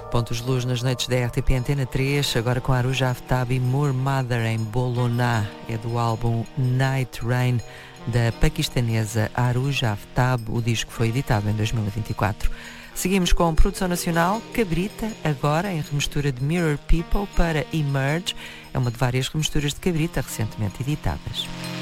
Pontos de luz nas noites da RTP Antena 3, agora com Aruja Aftab e Moor Mother em Bologna. É do álbum Night Rain, da paquistanesa Aruja Aftab. O disco foi editado em 2024. Seguimos com produção nacional, Cabrita, agora em remistura de Mirror People para Emerge. É uma de várias remisturas de Cabrita recentemente editadas.